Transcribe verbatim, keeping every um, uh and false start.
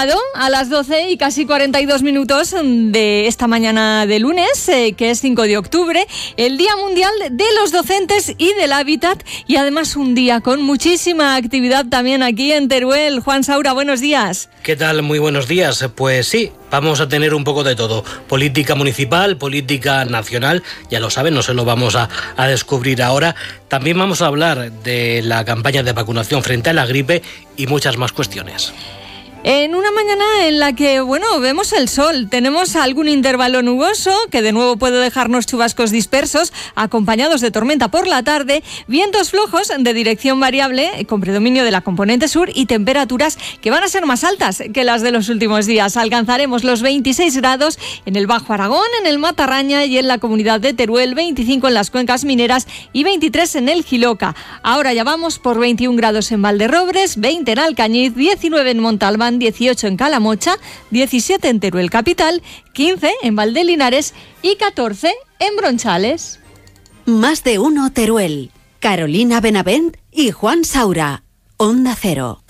llegado a las doce y casi cuarenta y dos minutos de esta mañana de lunes, eh, que es cinco de octubre, el Día Mundial de los Docentes y del Hábitat, y además un día con muchísima actividad también aquí en Teruel. Juan Saura, buenos días. ¿Qué tal? Muy buenos días. Pues sí, vamos a tener un poco de todo. Política municipal, política nacional, ya lo saben, no se lo vamos a, a descubrir ahora. También vamos a hablar de la campaña de vacunación frente a la gripe y muchas más cuestiones. En una mañana en la que, bueno, vemos el sol, tenemos algún intervalo nuboso que de nuevo puede dejarnos chubascos dispersos, acompañados de tormenta por la tarde, vientos flojos de dirección variable con predominio de la componente sur y temperaturas que van a ser más altas que las de los últimos días. Alcanzaremos los veintiséis grados en el Bajo Aragón, en el Matarraña y en la comunidad de Teruel, veinticinco en las cuencas mineras y veintitrés en el Jiloca. Ahora ya vamos por veintiún grados en Valderrobres, veinte en Alcañiz, diecinueve en Montalbán, dieciocho en Calamocha, diecisiete en Teruel capital, quince en Valdelinares y catorce en Bronchales. Más de uno Teruel. Carolina Benavent y Juan Saura. Onda Cero.